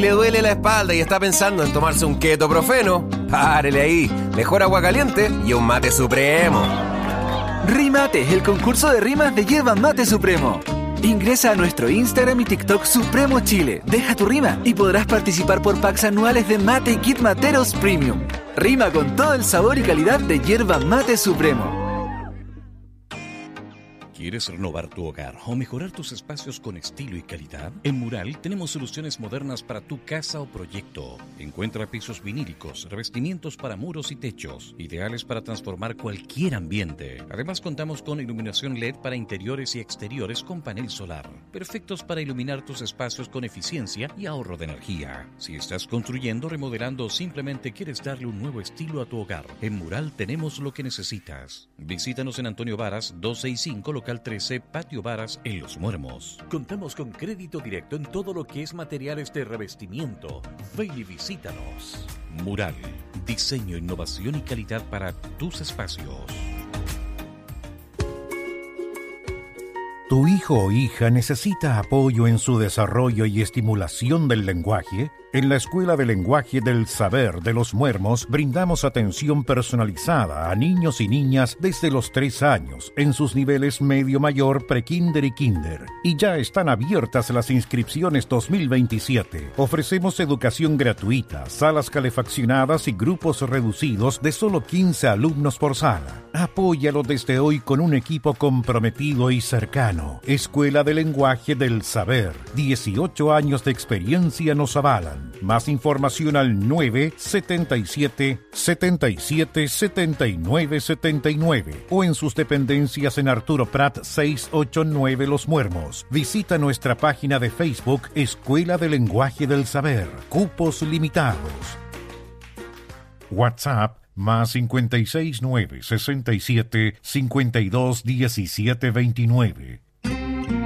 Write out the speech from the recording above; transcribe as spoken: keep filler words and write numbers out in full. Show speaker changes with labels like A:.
A: le duele la espalda y está pensando en tomarse un ketoprofeno, párele ahí. Mejor agua caliente y un mate supremo.
B: Rimate, el concurso de rimas de Yerba Mate Supremo. Ingresa a nuestro Instagram y TikTok Supremo Chile. Deja tu rima y podrás participar por packs anuales de mate y kit materos premium. Rima con todo el sabor y calidad de Yerba Mate Supremo.
C: ¿Quieres renovar tu hogar o mejorar tus espacios con estilo y calidad? En Mural tenemos soluciones modernas para tu casa o proyecto. Encuentra pisos vinílicos, revestimientos para muros y techos, ideales para transformar cualquier ambiente. Además contamos con iluminación L E D para interiores y exteriores con panel solar, perfectos para iluminar tus espacios con eficiencia y ahorro de energía. Si estás construyendo, remodelando o simplemente quieres darle un nuevo estilo a tu hogar, en Mural tenemos lo que necesitas. Visítanos en Antonio Varas doscientos sesenta y cinco, local trece, Patio Varas, en Los Muermos. Contamos con crédito directo en todo lo que es materiales de revestimiento. Ven y visítanos. Mural, diseño, innovación y calidad para tus espacios.
D: ¿Tu hijo o hija necesita apoyo en su desarrollo y estimulación del lenguaje? En la Escuela de Lenguaje del Saber de Los Muermos brindamos atención personalizada a niños y niñas desde los tres años en sus niveles medio mayor, prekinder y kinder. Y ya están abiertas las inscripciones dos mil veintisiete. Ofrecemos educación gratuita, salas calefaccionadas y grupos reducidos de solo quince alumnos por sala. Apóyalo desde hoy con un equipo comprometido y cercano. Escuela de Lenguaje del Saber. dieciocho años de experiencia nos avalan. Más información al nueve setenta y siete, setenta y siete, setenta y nueve setenta y nueve o en sus dependencias en Arturo Prat seiscientos ochenta y nueve Los Muermos. Visita nuestra página de Facebook Escuela de Lenguaje del Saber. Cupos limitados. WhatsApp más cincuenta y seis nueve sesenta y siete cincuenta y dos diecisiete veintinueve.